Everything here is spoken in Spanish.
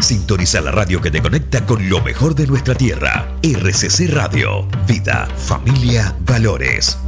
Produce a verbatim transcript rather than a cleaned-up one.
Sintoniza la radio que te conecta con lo mejor de nuestra tierra. R C C Radio. Vida, familia, valores.